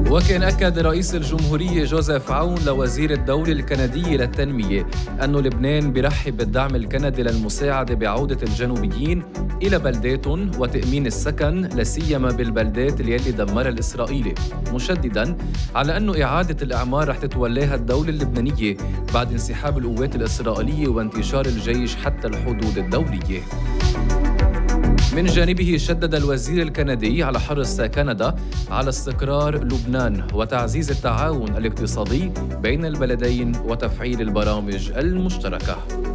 وكان أكد رئيس الجمهورية جوزيف عون لوزير الدولة الكندي للتنمية أن لبنان برحب بالدعم الكندي للمساعدة بعودة الجنوبيين إلى بلداتهم وتأمين السكن لسيما بالبلدات التي دمرها الإسرائيلي، مشدداً على أن إعادة الإعمار رح تتولاها الدولة اللبنانية بعد انسحاب القوات الإسرائيلية وانتشار الجيش حتى الحدود الدولية. من جانبه شدد الوزير الكندي على حرص كندا على استقرار لبنان وتعزيز التعاون الاقتصادي بين البلدين وتفعيل البرامج المشتركة.